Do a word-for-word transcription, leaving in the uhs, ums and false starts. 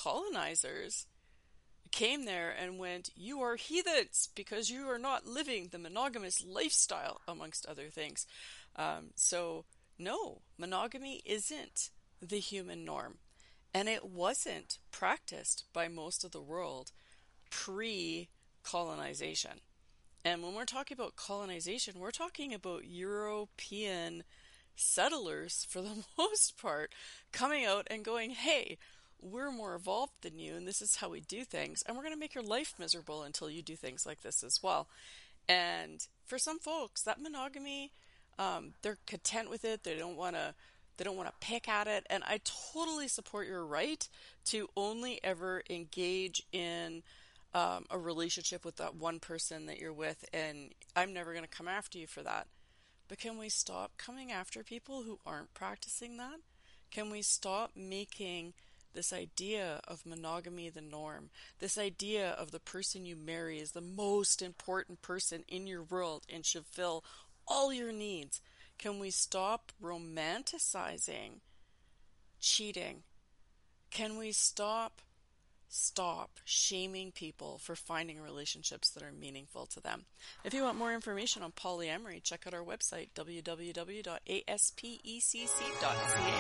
colonizers came there and went, you are heathens because you are not living the monogamous lifestyle, amongst other things. Um, so, no, monogamy isn't the human norm. And it wasn't practiced by most of the world pre-colonization. And when we're talking about colonization, we're talking about European settlers, for the most part, coming out and going, hey, we're more evolved than you, and this is how we do things, and we're going to make your life miserable until you do things like this as well. And for some folks, that monogamy, um, they're content with it. They don't want to they don't want to pick at it. And I totally support your right to only ever engage in um, a relationship with that one person that you're with, and I'm never going to come after you for that. But can we stop coming after people who aren't practicing that? Can we stop making this idea of monogamy the norm, this idea of the person you marry is the most important person in your world and should fill all your needs? Can we stop romanticizing cheating? Can we stop stop shaming people for finding relationships that are meaningful to them? If you want more information on polyamory, check out our website, w w w dot a s p e c c dot c a.